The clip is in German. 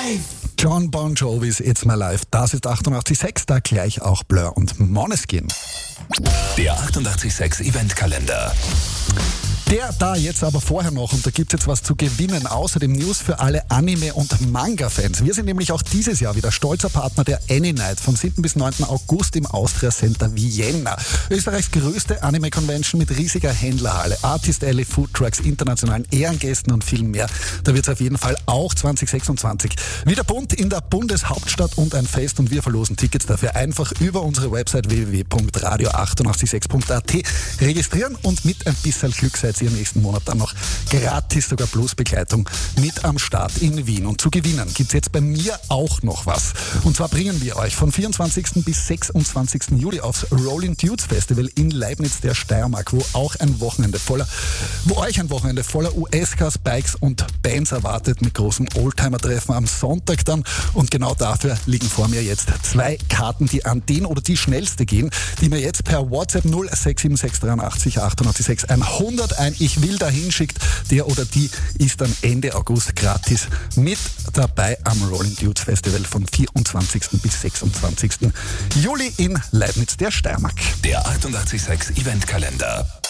John Bon Jovi's It's My Life. Das ist 88.6, da gleich auch Blur und Måneskin. Der 88.6 Eventkalender. Der da jetzt aber vorher noch, und da gibt es jetzt was zu gewinnen, außerdem News für alle Anime- und Manga-Fans. Wir sind nämlich auch dieses Jahr wieder stolzer Partner der Any-Night vom 7. bis 9. August im Austria Center Vienna. Österreichs größte Anime-Convention mit riesiger Händlerhalle, Artist Alley, Foodtrucks, internationalen Ehrengästen und viel mehr. Da wird es auf jeden Fall auch 2026 wieder bunt in der Bundeshauptstadt und ein Fest, und wir verlosen Tickets dafür einfach über unsere Website www.radio886.at registrieren, und mit ein bisschen Glück seid ihr im nächsten Monat dann noch gratis, sogar Plusbegleitung mit am Start in Wien. Und zu gewinnen gibt es jetzt bei mir auch noch was. Und zwar bringen wir euch von 24. bis 26. Juli aufs Rolling Dudes Festival in Leibniz der Steiermark, wo euch ein Wochenende voller US-Cars, Bikes und Bands erwartet, mit großem Oldtimer-Treffen am Sonntag dann. Und genau dafür liegen vor mir jetzt 2 Karten, die an den oder die schnellste gehen, die mir jetzt per WhatsApp 0676 88 100 Ich will dahin schickt. Der oder die ist dann Ende August gratis mit dabei am Rolling Dudes Festival vom 24. bis 26. Juli in Leibniz der Steiermark. Der 88.6 Eventkalender.